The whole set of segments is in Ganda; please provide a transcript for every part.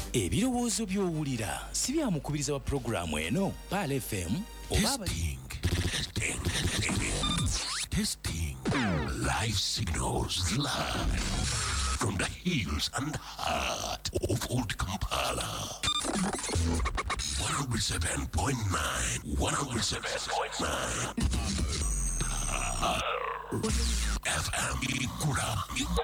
Ebirowoozo by'owulira si bya mukubiriza wa programu eno Pal FM oba Testing. Live signals live from the hills and heart of Old Kampala. 107.9. 107.9. FM Ikura.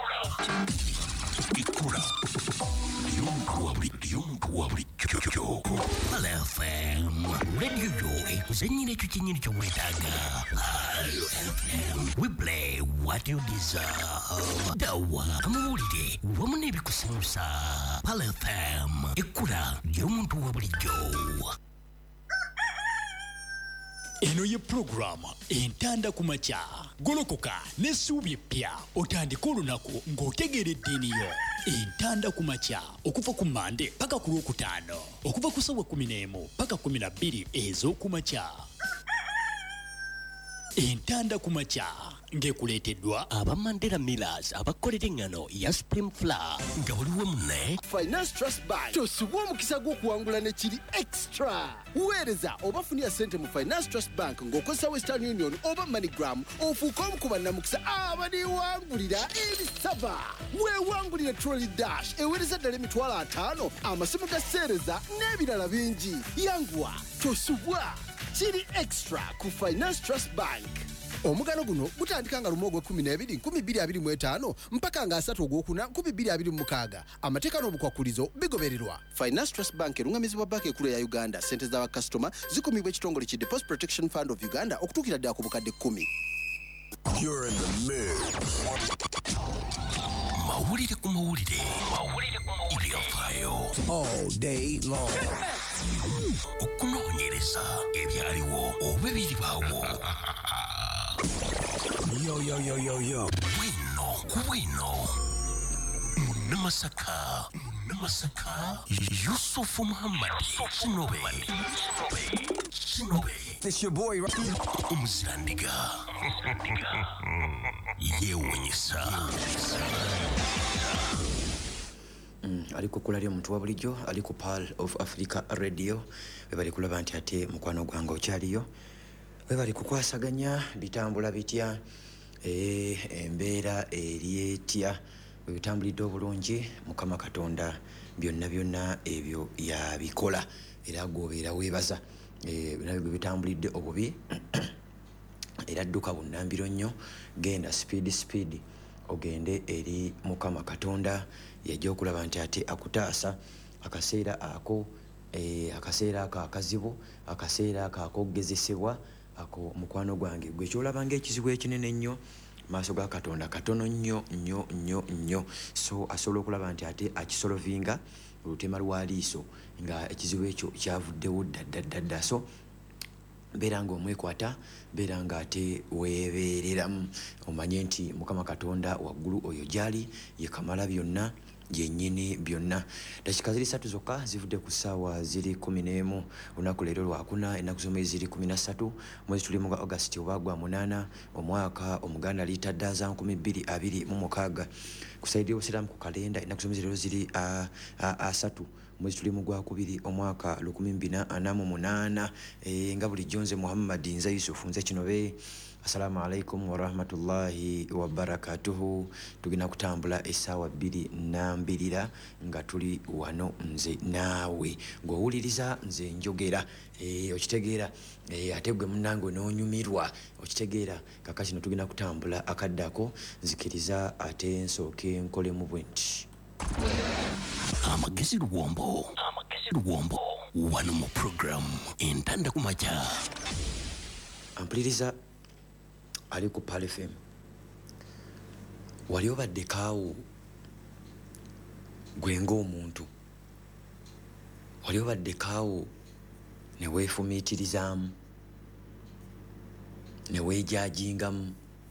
Pal FM Radio ekuzenyine chuchinyini chomwetaga. Pal FM we play what you deserve. Dawa amulide wamune bikusimusa. Pal FM Ikura yomuntu wabulijo. Eno ye programu entanda kumacha golokoka nesuubye pya otandika olunaku ng'otegeredde eniyo entanda kumacha okuva ku Mande paka ku Lwokutaano okuva ku ssaawa 11 paka 12 ez'okumacha. Entanda kumacha ngekuleeteddwa aba Mandela Millers abakolera engano ya Supreme Flour nga waliwo munne Finance Trust Bank tosuubwa omukisa gw'okuwangula ne kiri extra. Weereza oba funira ssente mu Finance Trust Bank ng'okozesa Western Union oba MoneyGram ofuuke omu ku bannamukisa abaniwangulira ebisava. Weewangulire Trolley Dash eweereza ddala $50,000 amasimu ga sseereza n'ebirala bingi. Yanguwa tosuubwa kiri extra ku Finance Trust Bank. Omugano guno gutandika nga lumu ogw'e12 2025 mpaka nga 3 ogw'okuna 2026. Amateeka n'obukwakulizo bigobererwa. Finance Trust Bank erungamizibwa banka ekulu ya Uganda. Ssente z'aba customer zikumibwa ekitongole ki Deposit Protection Fund of Uganda okutuukira ddala ku bukadde 10. You're in the mix. Mawulire ku mawulire. Ebyafaayo. All day long. Okunoonyereza ebyaliwo oba ebiribaawo. Yo. Bwino. Munamasaka. Yusufu Muhammad. Sinobe. It's your boy, right? Omuzirandiga. Yeewuunyisa. Ali kukulali omuntu wa bulijjo ali ku Pal of Africa Radio bali kulaba nti ate mukwano gwange okyaliyo bali kukwasaganya bitambula bitya embeera erietya bitambulidde obulungi Mukama Katonda byonna ebyo yabikola era gobeera weebaza nabyo bitambulidde obubi era dduka bunnambiro nnyo genda speed ogende eri Mukama Katonda yajja okulaba nti ate akutaasa akaseera ako akazibu akaseera akogezesebwa ako mukwano gwange gwe kyolaba ng'ekizibu ekinene nnyo maaso ga Katonda katono nnyo so asobola okulaba nti ate akisolovinga olutema lwa liiso nga ekizibu ekyo kyavuddewo ddadda so beera ng'omwekwata beera ng'ate weebeereramu omanye nti Mukama Katonda waggulu oyo gyali ye kamala byonna yennyini byonna. Dakika ziri 3 zokka zivudde ku ssaawa ziri 11 olunaku leero lwakuna ennaku z'omwezi ziri 13 mwezi tulimu ga August oba gwa 8 omwaka omuganda liita ddaza 2026 kusaidi obusiraamu ku kalenda ennaku z'omwezi leero ziri 3 mwezi tulimu gwa 2 omwaka 2048 nga bulijjo nze Muhammad nze Yusufu nze kinobe. Assalamu alaikum wa rahmatullahi wa barakatuhu. Tugina kutambula essaawa 2 nga tuli wano nze naawe ng'owuliriza nze njogera okitegeera ate gwe munnange n'onyumirwa okitegeera kaka kino tugina kutambula akaddako nzikiriza ate nsooke nkolemu bwe nti amagezi luwombo wano mu program entanda kumacha ampuliriza ali ku Pal FM wali obadde kaawo gwe ng'omuntu wali obadde kaawo ne weefumiitirizaamu ne weejajingamu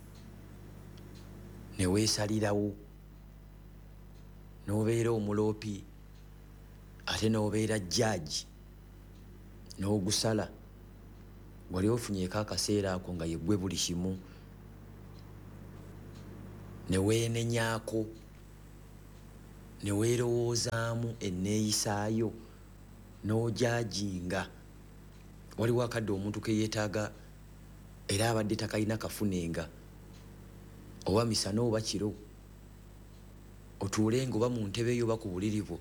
ne weesalirawo n'obeera omuloopi ate n'obeera jjaaji n'ogusala wali ofunyeeko akaseera ako nga yeggwe buli kimu ne weenenyaako ne weerowoozaamu enneeyisaayo n'ojajinga. Waliwo akadde omuntu ke yeetaaga era abadde takalina kafunenga, oba misana oba kiro, otuulenga oba mu ntebe yo oba ku buliri bwo,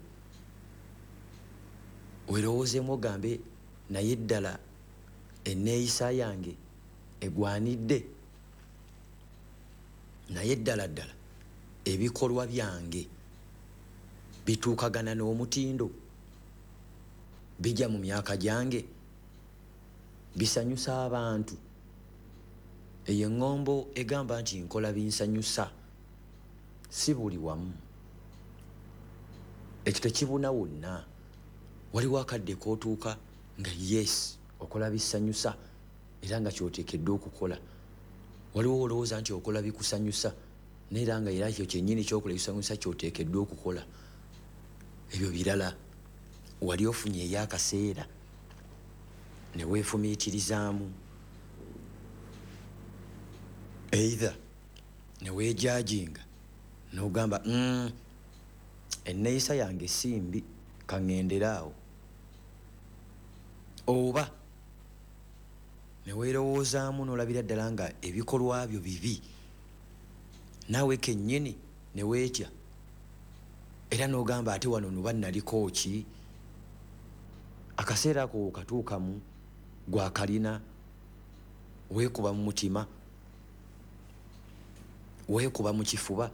weerowoozeemu ogambe naye ddala enneeyisa yange egwanidde, naye ddala ddala ebikolwa byange bituukagana n'omutindo, bijja mu myaka gyange, bisanyusa abantu. Eyo eŋŋombo egamba nti nkola binsanyusa, si buli wamu. Ekyo tekibuna wonna. Waliwo akadde kootuuka nga yes okola bisanyusa era nga kyoteekeddwa okukola. Waliwo olowooza nti okola bikusanyusa neera nga era ekyo kyennyini kyokola ebisanyusa kyoteekeddwa okukola. Ebyo birala. Wali ofunye ey'akaseera ne weefumiitirizaamu, either ne weejajinga n'ogamba enneeyisa yange simbi kaŋŋenderaawo, oba ne weerowoozaamu n'olabira ddala nga ebikolwa byo bibi, naawe kennyini ne weetya era n'ogamba ate wano nuba naliko ki. Akaseera ako katuukamu gwakalina, weekuba mu mutima, weekuba mu kifuba.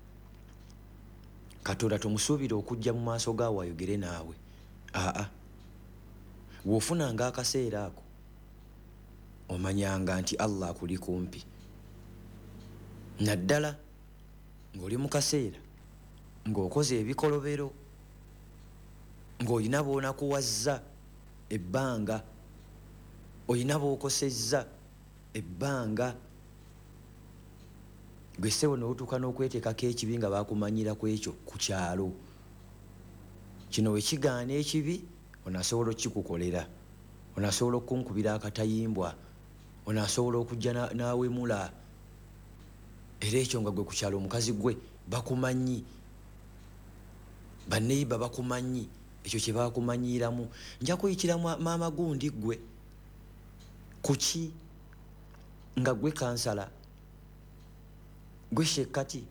Katonda tomusuubira okujja mu maaso gaawe ayogere naawe. Bw'ofunanga akaseera ako omanyanga nti Allah akuli kumpi. Naddala ng'oli mu kaseera ng'okoze ebikolobero, ng'olina b'onakuwazza ebbanga, olina b'okosezza ebbanga, gwe ssebo n'otuuka n'okweteekako ekibi nga baakumanyira ku ekyo ku kyalo. Kino we kigaana ekibi, onaasobola okukikukolera, onaasobola okunkubira akatayimbwa, onaasobola okujja n'awemula. Era ekyo nga gwe ku kyalo omukazi gwe bakumanyi, banneyiba bakumanyi, ekyo kye baakumanyiiramu. Nja kuyitira maama gundi gwe kuki nga gwe kansala, gwe shekkati,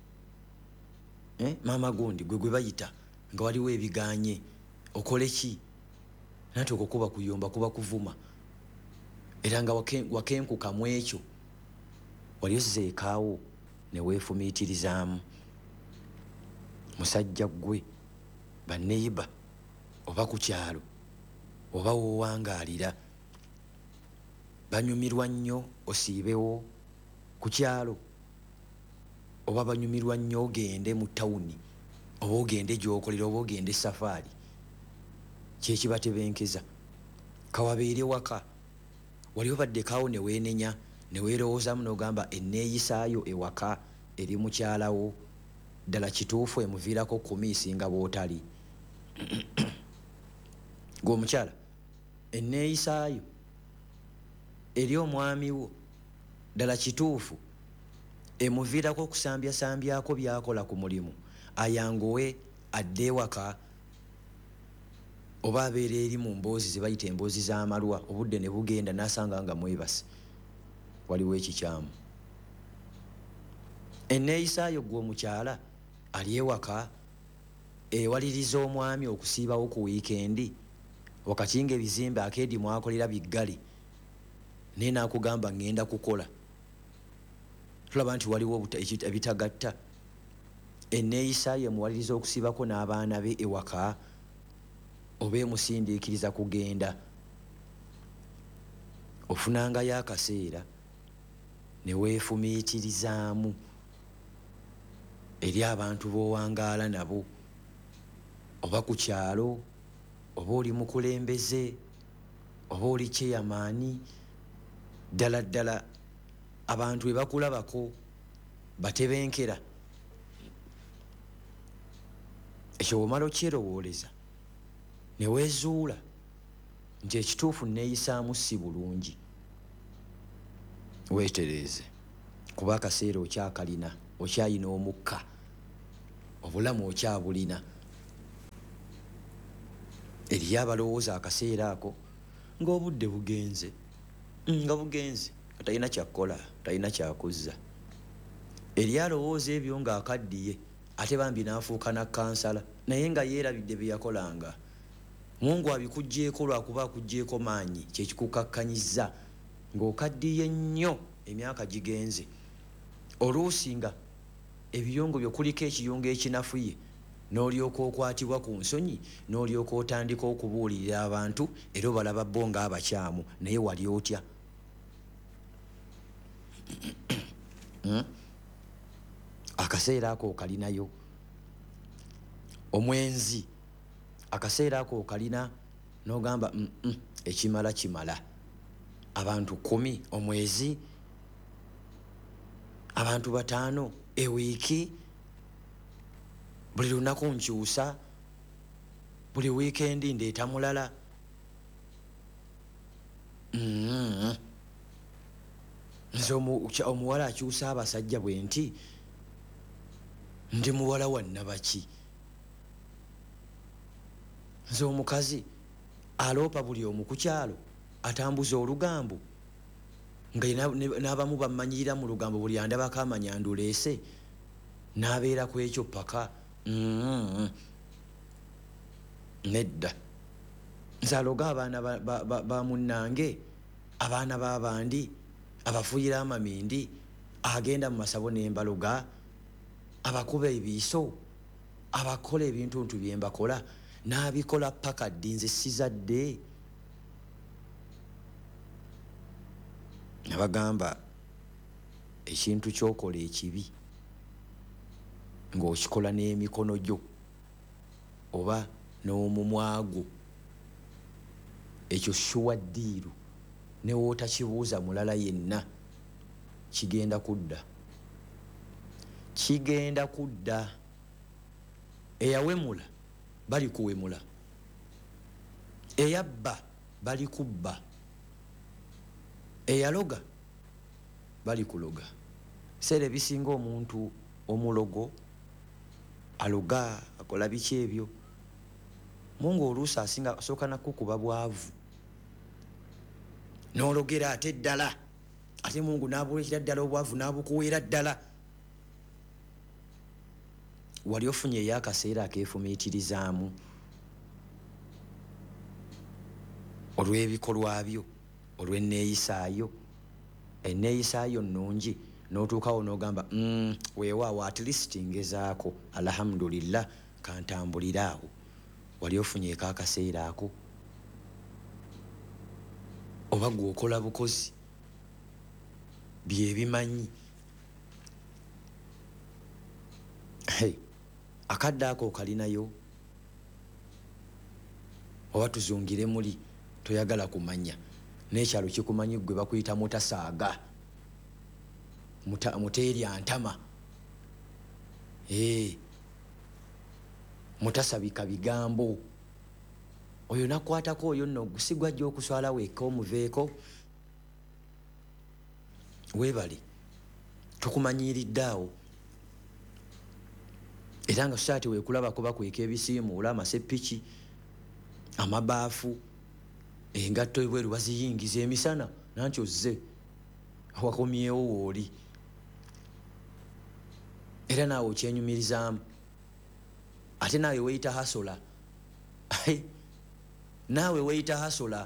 maama gundi gwe bayita nga waliwo ebiganye, okole ki? Nati okwo kuba kuyomba, kuba kuvuma. Era nga wakenkuka mu ekyo, wali ozzeekaawo ne weefumiitirizaamu. Musajja gwe, banneyiba oba ku kyalo oba woowangaalira, banyumirwa nnyo osiibewo ku kyalo, oba banyumirwa nnyo ogende mu tawuni, oba ogende gy'okolera, oba ogende safaari, kyekibatebenkeza. Kawabeere waka, wali obaddekaawo ne weenenya ne weerowoozaamu n'ogamba enneeyisaayo ewaka eri mukyalawo, ddala kituufu emuviirako kumiisinga bw'otali. Gw'omukyala, enneeyisaayo eri omwami wo, ddala kituufu emuviirako okusambyasambyako byakola ku mulimu, ayanguwe adde ewaka, oba abeera eri mu mboozi ze bayita emboozi z'amalwa, obudde ne bugenda n'asanga nga mwebase. Waliwo ekikyamu. Enneeyisaayo gwe omukyala ali ewaka ewaliriza omwami okusiibawo ku wiikendi, wakati ng'ebizimbe akeedi mwakolera biggale, naye naakugamba ŋŋenda kukola. Tulaba nti waliwo ebitagatta. Enneeyisaayo emuwaliriza okusiibako n'abaana be ewaka, oba emusindiikiriza kugenda. Ofunangayo akaseera ne weefumiitirizaamu eri abantu b'owangaala nabo, oba ku kyalo, oba oli mukulembeze, oba oli kyeyamaani. Ddala ddala abantu bwe bakulabako batebenkera, ekyo bw'omala okyerowooleza ne weezuula nti ekituufu nneeyisaamu si bulungi, weetereeze, kuba akaseera okyakalina, okyayina omukka. obulamu okyabulina. Eriyo abalowooza akaseera ako ng'obudde bugenze nga bugenze talina kyakkola talina kyakuzza. Eriyo alowooza ebyo ng'akaddiye ate bambi n'afuuka na kansala naye nga yeerabidde bye yakolanga. Mungu abikuggyeeko lwakuba akuggyeeko maanyi kyekikukakkanyizza ng'okaddiye nnyo emyaka gigenze. Oluusi nga ebiyungu byo kuliko ekiyungu ekinafuye n'olyoka okwatibwa ku nsonyi n'olyoka otandika okubuulirira abantu era obalaba bo ng'abakyamu naye wali otya? Akaseera ako okalinayo. Omwenzi akaseera ako okalina n'ogamba ekimala kimala. Abantu 10 omwezi, abantu 5 ewiiki, buli lunaku nkyusa, buli wiikendi ndeeta mulala. Nze omuwala akyusa abasajja bwe nti ndi muwala wa Nabaki. Nze omukazi aloopa buli omu ku kyalo atambuza olugambo nga n'abamu bamanyirira mu lugambo buli andabako amanya nduleese n'abeera ku ekyo paka. Nedda. Nze aloga abaana ba munnange, abaana b'abandi, abafuuyira amamindi, agenda mu masabo n'embaloga, abakuba ebiiso, abakola ebintuntu bye mbakola n'abikola paka ddi nze sizadde. Nabagamba ekintu ky'okola ekibi ng'okikola n'emikono gyo oba n'omumwa gwo, ekyo ssuwa ddiiru ne wootakibuuza mulala yenna kigenda kudda. Kigenda kudda. Eyawemula bali kuwemula, eyabba bali kubba, eyaloga bali kuloga. Seera ebisinga omuntu omulogo aloga akola biki ebyo, Mungu oluusi asooka nakukuba bwavu n'ologera ate ddala, ate Mungu n'abuulekera ddala obwavu n'abukuweera ddala. Wali ofunye ey'akaseera akeefumiitirizaamu olw'ebikolwa byo, olw'enneeyisaayo, enneeyisaayo nnungi n'otuukawo n'ogamba weewaawo at least ngezaako, alhamdulillah kantambuliraawo. Wali ofunyeeko akaseera ako? Oba gwe okola bukozi bye bimanyi? Akadde ako okalinayo? Oba tuzungire muli toyagala kumanya n'ekyalo kikumanyi gwe bakuyita mutasaaga, muteerya ntama, mutasabika bigambo. Oyo nakwatako oyo nno gusigwa jja okuswala wekka omuveeko. Weebale tukumanyiiridde awo era nga sosaati weekulabako bakweka ebisiimuula, amaseppiki, amabaafu, engatto ebweru baziyingiza emisana nanti ozze awakomyewo wooli era naawe okyenyumirizaamu. Ate naawe weeyita hasola, naawe weeyita hasola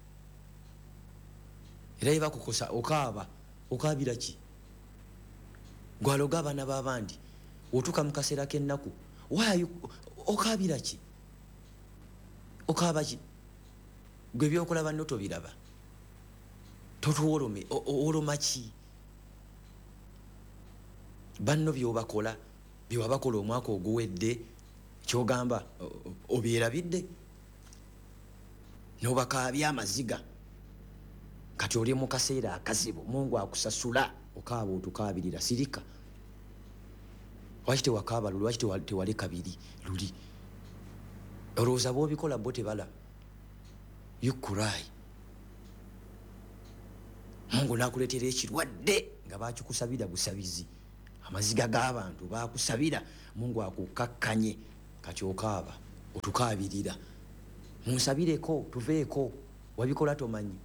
era yebakukosa okaaba. Okaabira ki? Gwaloga abaana b'abandi otuuka mu kaseera k'ennaku okaabira ki? Okaaba ki? Gwe byokola banno tobiraba, totuwolome, owoloma ki? Banno byobakola byewabakola omwaka oguwedde kyogamba obyerabidde n'obakaabya amaziga. Kati oli mu kaseera akazibu, Mungu akusasula okaaba otukaabirira sirika. Lwaki tewakaaba luli? Lwaki tewali kabiri luli? Olowooza b'obikola bo tebala? You cry. Mungu n'akuleetera ekirwadde nga baakikusabira busabizi. amaziga g'abantu bakusabira Mungu akukakkanye kati okaaba otukaabirira munsabireko tuveeko wabikola tomanyi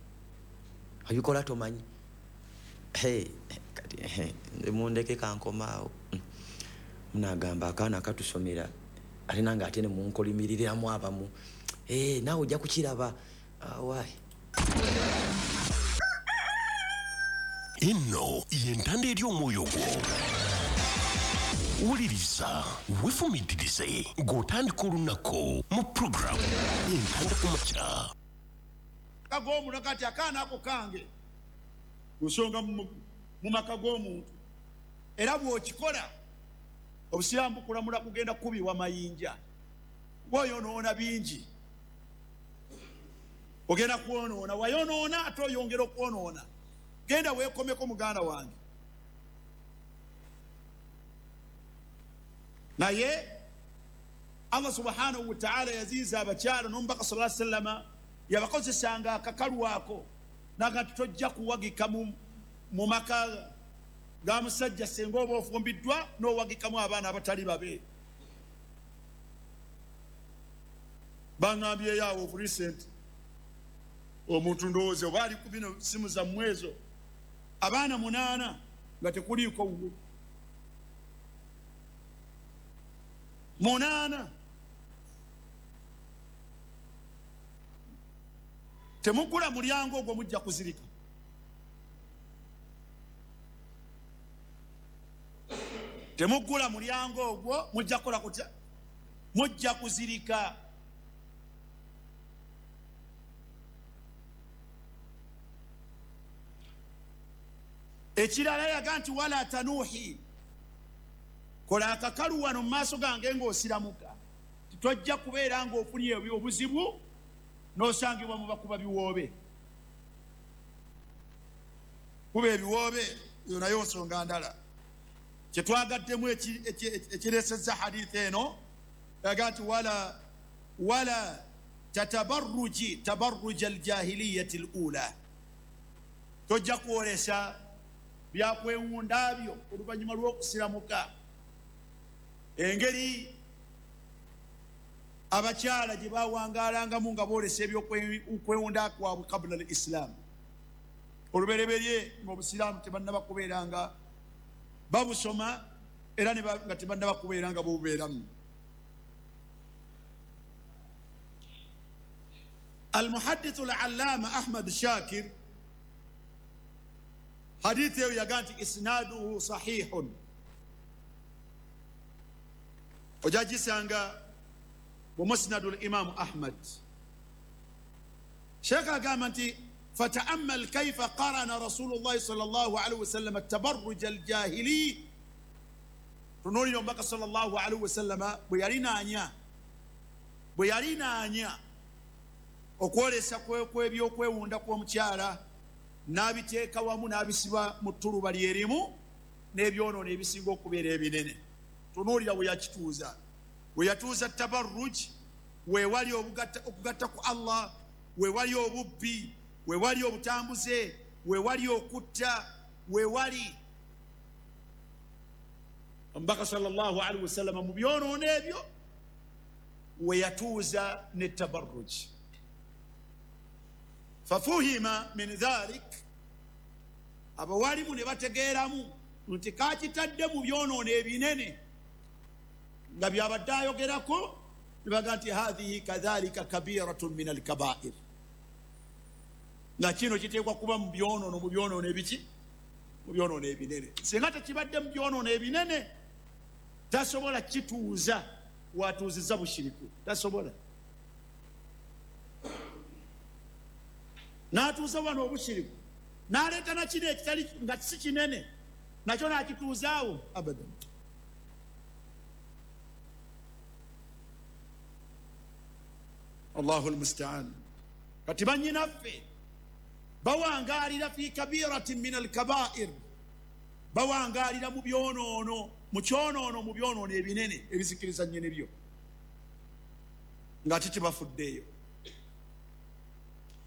kati mundeke kankomaawo munagamba akaana katusomera ate nange ate ne munkolimiriramu abamu naawe ojja kukiraba wayi Eno yentanda eri omwoyo gwo wuliriza wefumitirize ng'otandika olunaku mu programu yentanda ku makya kag'omuntu kati akaana ako kange kusonga mu maka g'omuntu era bw'okikola obusiraamu bukulamula kugenda kubiwa mayinja bw'oyonoona bingi ogenda kwonoona wayonoona ate oyongera okwonoona genda weekomeko muganda wange naye Allah subhanahu wa ta'ala yaziiza abakyala n'omubaka sallallahu alayhi wa sallama yabakozesanga akakalu ako naga tojja kuwagika mu maka ga musajja senga oba ofumbiddwa n'owagikamu abaana abatali babe baŋŋambyeyo awo of recent omuntu ndowooza oba ali ku bino simu zammwe ezo abaana 8 nga tekuliiko wuwo 8 temugula mulyango ogwo mujja kuzirika temugula mulyango ogwo mujja kola kutya mujja kuzirika ekirala yaga nti wala tanuhi kola akakalu wano mu maaso gange ng'osiramuka tojja kubeera ng'ofunye obuzibu n'osangibwa mu bakuba biwoobe kuba ebiwoobe yo nayo nsonga ndala kyetwagaddemu ekireesezza hadithi eno yaga nti wala tabarruja aljahiliyati alula tojja kwolesa byakwewunda byo oluvannyuma lw'okusiramuka engeri abakyala gye bawangalangamu nga boolesa ebyokwewunda kwabwe kabula al islam olubereberye ng'obusiraamu tebannaba kubeera nga babusoma era nga tebannaba kubeera nga bobubeeramu almuhaddithu al-allama Ahmad Shakir hadithi eyo yaga nti isnaduhu sahihun ojagisanga mu musnadu al-imamu Ahmad sheekh agamba nti fata'ammal kayfa qarana rasulullahi sallallahu alaihi wasallam at-tabarruj al-jahili tunulira omubaka sallallahu alaihi wasallam bwe yalinaanya okwolesa kw'ebyokwewunda kw'omukyala n'abiteeka wamu n'abisiba mu ttuluba lyerimu n'ebyonoono ebisinga okubeera ebinene tunuulira bwe yakituuza bwe yatuuza tabarruj weewali okugatta ku Allah weewali obubbi weewali obutambuze weewali okutta weewali omubaka sallallahu alaihi wasallam mu byonoono ebyo we yatuuza ne tabarruj fafuhima min dhalik abawalimu ne bategeeramu nti kakitadde mu byonoono ebinene nga byabadde ayogerako ne baga nti hadhihi kadhalika kabiratun min alkabair nga kino kiteekwa kuba mu byonoono ebiki mu byonoono ebinene singa tekibadde mu byonoono ebinene tasobola kituuza watuuzizza bushiriku tasobola n'atuuza wano obushiriku n'aleeta nakino ekitali nga si kinene nakyo n'akituuzaawo abadan allahu almustaan kati bannyinaffe bawangaalira fi kabiratin min alkabair bawangaalira mu byonoono mu kyonoono mu byonoono ebinene ebizikiriza nnyini byo nga titibafuddeeyo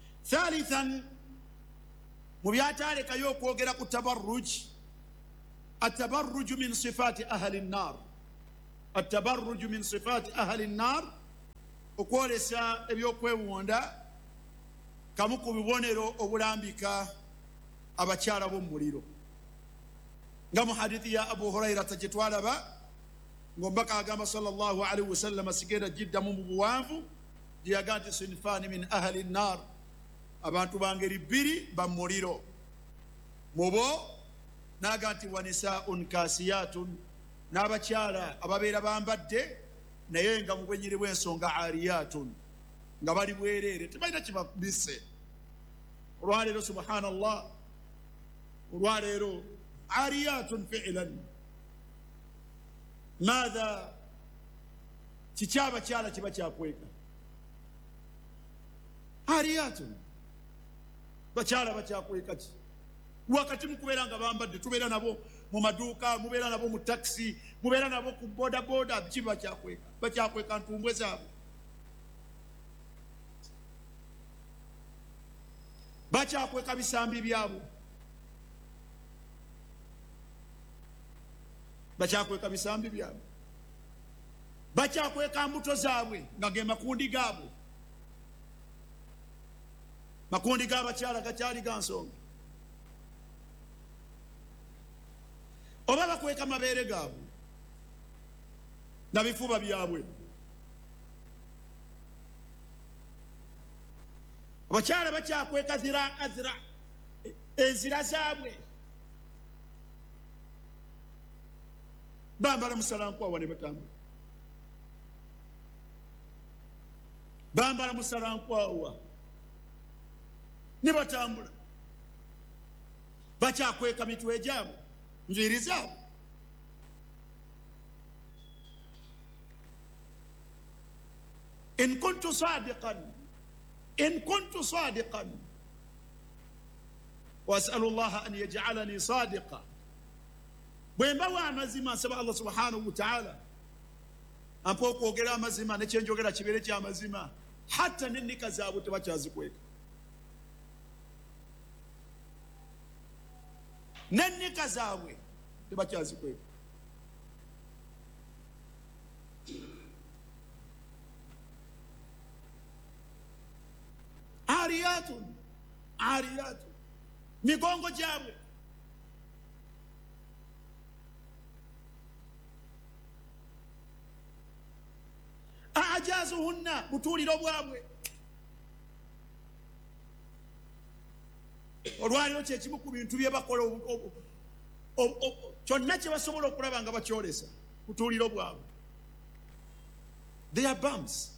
thalithan mu byataalekayo okwogera ku tabarruj التبرج من صفات أهل النار التبرج من صفات أهل النار okwolesa ebyokwewunda kamu ku bibonero obulambika abakyala b'omuliro nga mu hadithi ya Abu Huraira gye ngombaka agamba sallallahu alaihi wasallam asigenda jiddamu mu buwanvu gye yaga nti sinfani min ahli nnar abantu bangeri bbiri bamuliro mubo naga nti wanisaun kasiyatun n'abakyala ababeera bambadde naye nga mu bwenyiri bw'ensonga ariyatun nga bali bwereere tebalina kibabise olwaleero subhanallah olwaleero ariyatun fi'lan ماذا kikyaba kyala kiba kyakweka ariyatun bakyala bakyakweka ki wakati mukubeera nga bambadde tubeera nabo mu maduuka mubeera nabo mu taxi mubeera nabo ku boda boda kiba bakyakweka ntumbwe zaabwe bakyakweka bisambi byabwe bakyakweka bisambi byabwe bakyakweka mbuto zaabwe nga ge makundi gaabwe makundi g'abakyala gakyali ga nsonga oba bakweka mabeere gaabwe na bifuba byabwe abakyala bakyakweka zira enzira zaabwe bambala musalankwawa ne batambula bambala musalankwawa ne batambula bakyakweka mitwe gyabwe nviiri zaabwe in kuntu sadiqan وأسأل الله أن يجعلني صادقا bwembawa amazima nsaba Allah subhanahu wa ta'ala ampa okwogera amazima nekyenjogera kibeere kyamazima hatta n'ennika zaabwe tebakyazikweka n'ennika zaabwe tebakyazikweka ariyatun migongo gyabwe ajazuhunna butuuliro bwabwe olwaliro kyekimu ku bintu bye bakola kyonna kye basobola okulaba nga bakyolesa butuuliro bwabwe they are bums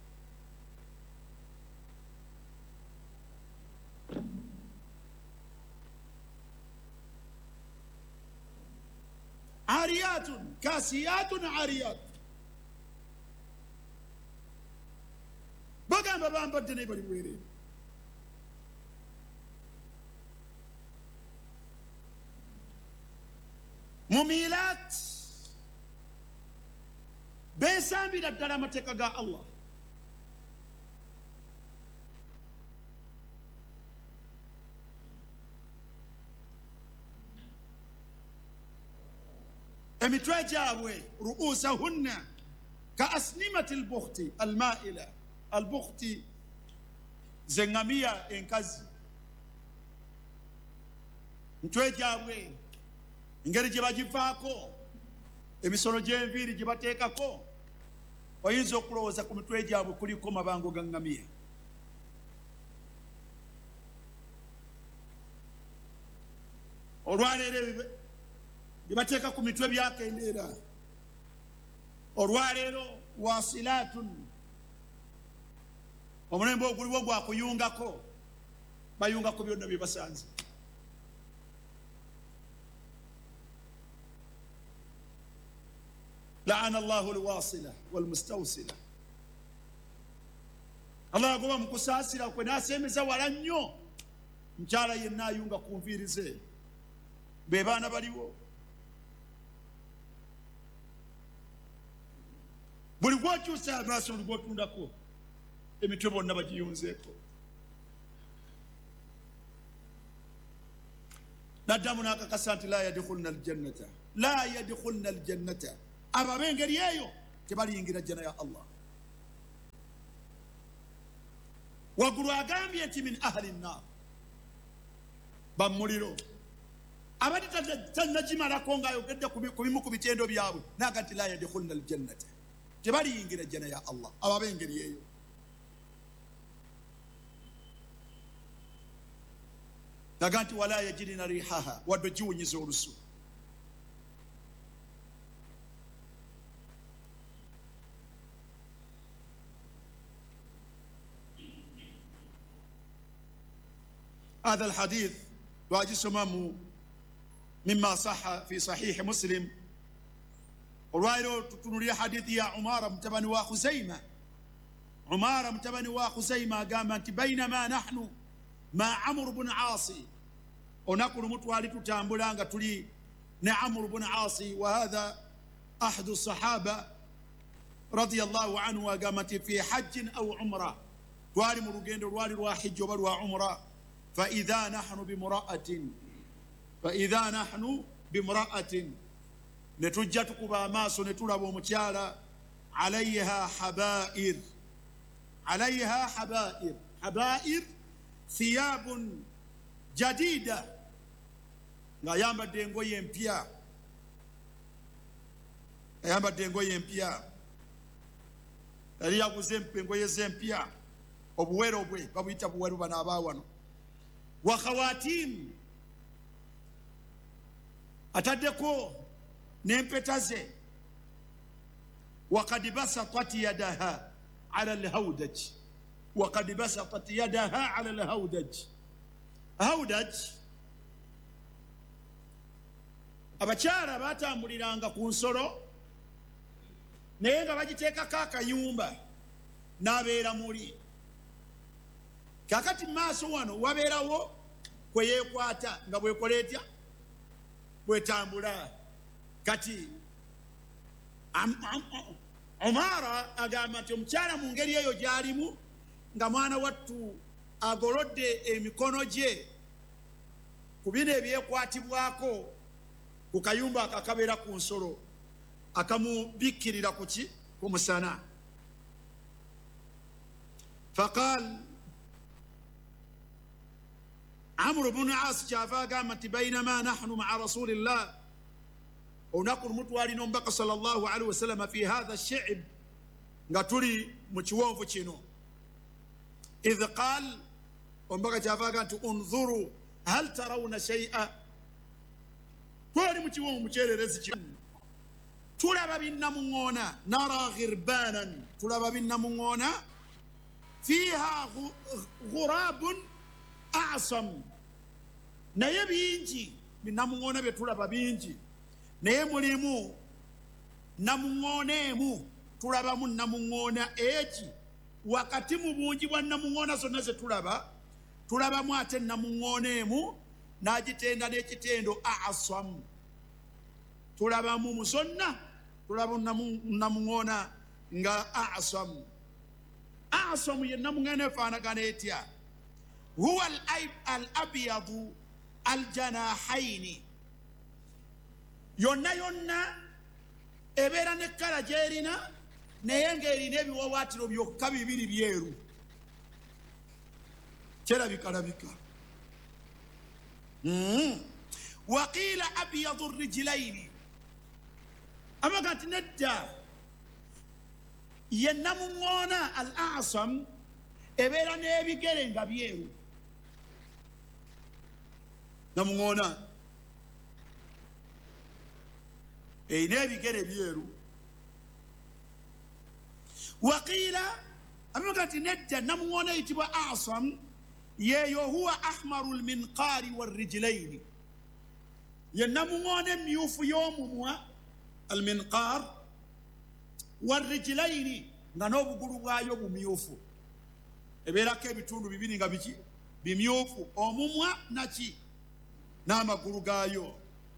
ariyatun kasiyatun ariyat bagamba bambadde naye bali bwereere mumilat besambira ddala amateeka ga Allah emitwe gyabwe ruusahunna ka asnimati albukhti almaila albukhti zengamiya enkazi mitwe gyabwe engeri gye bagivaako emisono gy'enviiri gye bateekako oyinza okulowooza ku mitwe gyabwe kuliko mabango ga ngamiya olwaleero bye bateeka ku mitwe byakendeera olwaleero wasilatun omulembe oguliwo gwakuyungako bayungako byonna bye basanze laana allahu alwasila walmustawsila Allah agoba mu kusaasira kwe n'asemeza wala nnyo mukyala yenna ayunga ku nviiri ze be baana baliwo buli gwokyusa amaaso buli gwotundako emitwe bonna bagiyunzeeko naddamu n'akakasa nti la yadkhulna aljannata abo ab'engeri eyo tebaliyingira jjana ya Allah. waggulu agambye nti min ahli nnar, bamuliro abadde tannagimalako ng'ayogedde ku bimu ku bitendo byabwe naga nti la yadkhulna aljannata, tebaliyingira jjana ya Allah abo ab'engeri eyo. naga nti wala yajidina rihaha, wadde giwunyiza olusu. هذا الحديث واجسمه مما صح في صحيح مسلم. ورواية تنوري حديث يا عمارة متبني وخزيمة، عمارة متبني وخزيمة قامت بينما نحن مع عمرو بن عاصي، ونقول متوالي تتامبلانغا تلي عمرو بن عاصي، وهذا أحد الصحابة رضي الله عنه، وقامت في حج أو عمرة توالي مرقين روالي الواحد جبل وعمرة. فإذا نحن بمرأة نتجتك باماس نتلب متيالا عليها حبائر ثياب جديدة، لا يambadde engoye empya yali yaguze engoye z'empya, obuwero bwe babuyita buwero bano abaawano. wa khawatim, ataddeko n'empeta ze. وقد بسطت يدها على الهودج، وقد بسطت يدها على الهودج. هودج abakyala batambuliranga ku nsolo naye nga bagiteekako akayumba n'abeera muli. kakati maaso wano wabeerawo kwe yeekwata nga bwekola etya bwetambula. kati Omara agamba nti omukyala mu ngeri eyo gy'alimu nga mwana wattu agolodde emikono gye ku bino ebyekwatibwako ku kayumba akakabeera ku nsolo akamubikkirira kuki ku musana. faqal Amru bnu As kyava agamba nti bainama nahnu maa rasulillah, olunaku lumu twali n'omubaka sallallahu alaihi wasallam fi hadha ash-shi'b, nga tuli mu kiwonvu kino. idh qaal, omubaka kyava agamba nti unzuru hal tarawna shay'a, twali mu kiwonvu mukyererezi kino tulaba binnamuŋŋoona. nara ghirbanan, tulaba binnamuŋŋoona. fiha ghurabun a'sam, naye bingi binnamuŋŋoona bye tulaba bingi, naye mulimu namuŋŋoona emu. tulabamu namuŋŋoona eki wakati mu bungi bwa namuŋŋoona zonna ze tulabamu ate namuŋŋoona emu n'agitenda n'ekitendo a'sam. tulabamu mu zonna tulabamu namuŋŋoona nga a'sam. a'sam ye namuŋŋoona efaanagana etya? huwa al-abyadu al-janahaini, yonna ebeera ne kkala gy'erina naye ng'erina ebiwawaatiro byokka bibiri byeru, kyerabikalabika. waqiila abyadu rijlaini, amaga nti nedda ye namuŋŋoona al-a'sam ebeera n'ebigere nga byeru. namuŋŋoona erina ebigere byeru. waqiila, amaga nti nedda namuŋŋoona eyitibwa a'sam yeeyo huwa ahmaru lminqaari warrijlaini, ye namuŋŋoona emyufu y'omumwa alminqaar, warrijlaini nga n'obugulu bwayo bumyufu. ebeerako ebitundu bibiri nga biki bimyufu, omumwa naki n'amagulu gaayo.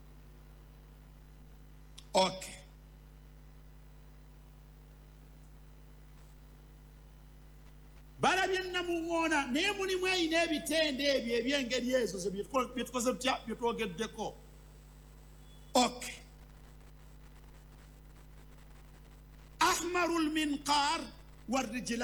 okay, balabye namuŋŋoona naye mulimu ayina ebitende ebyo ebyengeri ezo byetukoze tutya byetwogeddeko. Okay. ahmaru lminqar warrijila